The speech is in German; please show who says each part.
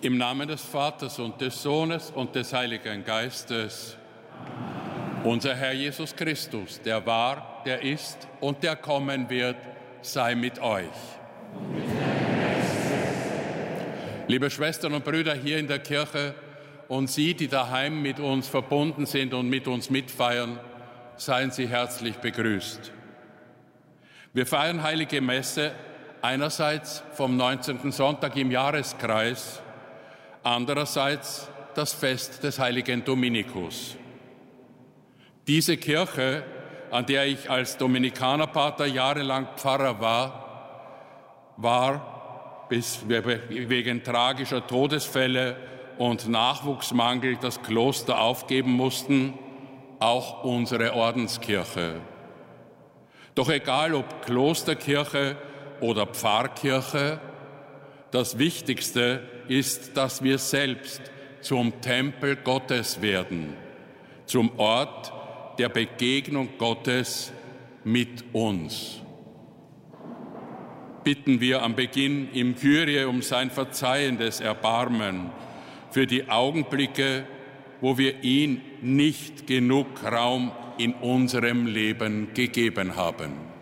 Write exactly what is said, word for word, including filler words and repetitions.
Speaker 1: Im Namen des Vaters und des Sohnes und des Heiligen Geistes. Unser Herr Jesus Christus, der war, der ist und der kommen wird, sei mit euch. Liebe Schwestern und Brüder hier in der Kirche und Sie, die daheim mit uns verbunden sind und mit uns mitfeiern, seien Sie herzlich begrüßt. Wir feiern Heilige Messe einerseits vom neunzehnten Sonntag im Jahreskreis, andererseits das Fest des heiligen Dominikus. Diese Kirche, an der ich als Dominikanerpater jahrelang Pfarrer war, war, bis wir wegen tragischer Todesfälle und Nachwuchsmangel das Kloster aufgeben mussten, auch unsere Ordenskirche. Doch egal ob Klosterkirche oder Pfarrkirche, das Wichtigste ist, dass wir selbst zum Tempel Gottes werden, zum Ort der Begegnung Gottes mit uns. Bitten wir am Beginn im Kyrie um sein verzeihendes Erbarmen für die Augenblicke, wo wir ihm nicht genug Raum in unserem Leben gegeben haben.